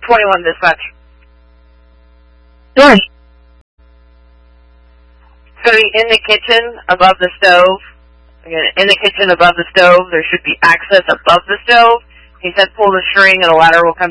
21 dispatch. Dory. So in the kitchen above the stove, again, in the kitchen above the stove, there should be access above the stove. He said pull the string and a ladder will come